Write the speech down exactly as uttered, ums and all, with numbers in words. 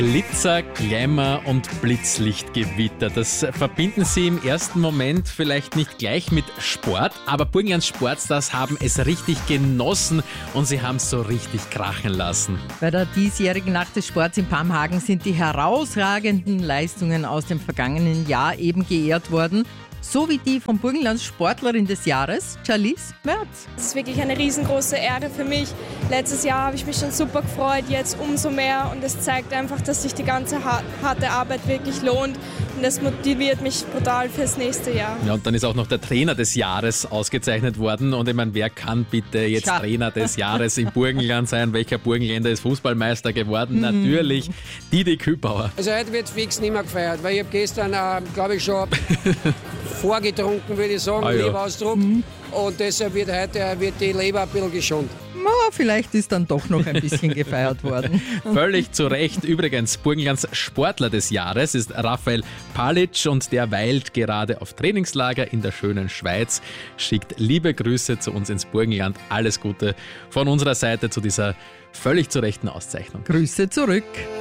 Glitzer, Glamour und Blitzlichtgewitter. Das verbinden Sie im ersten Moment vielleicht nicht gleich mit Sport, aber Burgenlands Sportstars haben es richtig genossen und sie haben es so richtig krachen lassen. Bei der diesjährigen Nacht des Sports in Pamhagen sind die herausragenden Leistungen aus dem vergangenen Jahr eben geehrt worden. So wie die von Burgenlands Sportlerin des Jahres, Charlize Merz. Es ist wirklich eine riesengroße Ehre für mich. Letztes Jahr habe ich mich schon super gefreut, jetzt umso mehr. Und es zeigt einfach, dass sich die ganze harte Arbeit wirklich lohnt. Und das motiviert mich brutal fürs nächste Jahr. Ja, und dann ist auch noch der Trainer des Jahres ausgezeichnet worden. Und ich meine, wer kann bitte jetzt Scha- Trainer des Jahres im Burgenland sein? Welcher Burgenländer ist Fußballmeister geworden? Mhm. Natürlich Didi Kübauer. Also heute wird fix nicht mehr gefeiert, weil ich habe gestern, äh, glaube ich, schon vorgetrunken, würde ich sagen, ah, ja. Leberausdruck. Mhm. Und deshalb wird heute wird die Leber ein bisschen geschont. Na, vielleicht ist dann doch noch ein bisschen gefeiert worden. Völlig zu Recht. Übrigens, Burgenlands Sportler des Jahres ist Raphael Palic und der weilt gerade auf Trainingslager in der schönen Schweiz. Schickt liebe Grüße zu uns ins Burgenland. Alles Gute von unserer Seite zu dieser völlig zu rechten Auszeichnung. Grüße zurück.